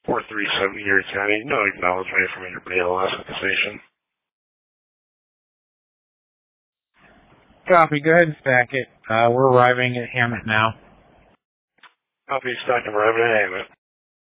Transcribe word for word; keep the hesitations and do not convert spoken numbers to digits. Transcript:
four three seven Erie County. No acknowledgement from your B L S at the station. Copy. Go ahead and stack it. Uh, we're arriving at Hammett now. Copy. Stack and arriving at Hammett.